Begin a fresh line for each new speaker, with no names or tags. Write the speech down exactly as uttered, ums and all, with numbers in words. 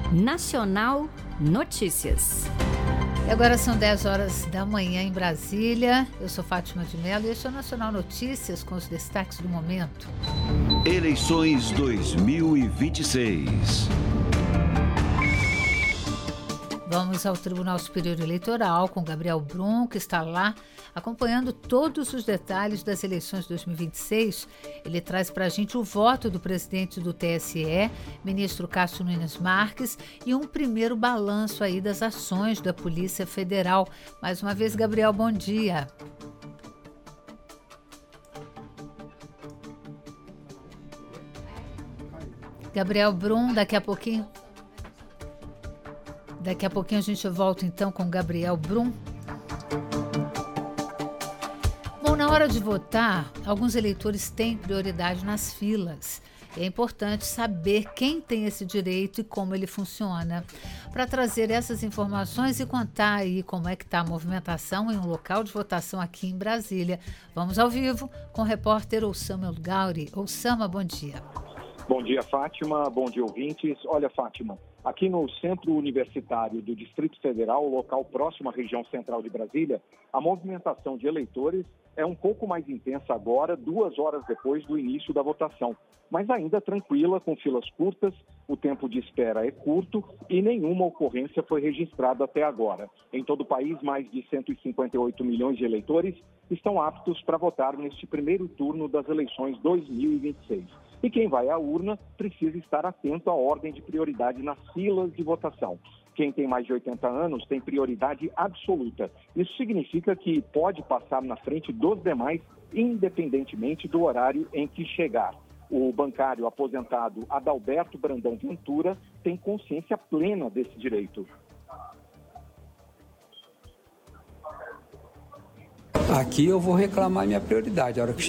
Nacional Notícias.
E agora são dez horas da manhã em Brasília. Eu sou Fátima de Mello e este é o Nacional Notícias com os destaques do momento.
Eleições dois mil e vinte e seis.
Vamos ao Tribunal Superior Eleitoral com Gabriel Brum, que está lá acompanhando todos os detalhes das eleições de dois mil e vinte e seis. Ele traz para a gente o voto do presidente do T S E, ministro Cássio Nunes Marques, e um primeiro balanço aí das ações da Polícia Federal. Mais uma vez, Gabriel, bom dia. Gabriel Brum, daqui a pouquinho... Daqui a pouquinho a gente volta então com Gabriel Brum. Bom, na hora de votar, alguns eleitores têm prioridade nas filas. É importante saber quem tem esse direito e como ele funciona. Para trazer essas informações e contar aí como é que está a movimentação em um local de votação aqui em Brasília, vamos ao vivo com o repórter Oussama El Gauri. Oussama, bom dia.
Bom dia, Fátima. Bom dia, ouvintes. Olha, Fátima, aqui no Centro Universitário do Distrito Federal, local próximo à região central de Brasília, a movimentação de eleitores é um pouco mais intensa agora, duas horas depois do início da votação. Mas ainda tranquila, com filas curtas, o tempo de espera é curto e nenhuma ocorrência foi registrada até agora. Em todo o país, mais de cento e cinquenta e oito milhões de eleitores estão aptos para votar neste primeiro turno das eleições dois mil e vinte e seis. E quem vai à urna precisa estar atento à ordem de prioridade nas filas de votação. Quem tem mais de oitenta anos tem prioridade absoluta. Isso significa que pode passar na frente dos demais, independentemente do horário em que chegar. O bancário aposentado Adalberto Brandão Ventura tem consciência plena desse direito.
Aqui eu vou reclamar minha prioridade. A hora que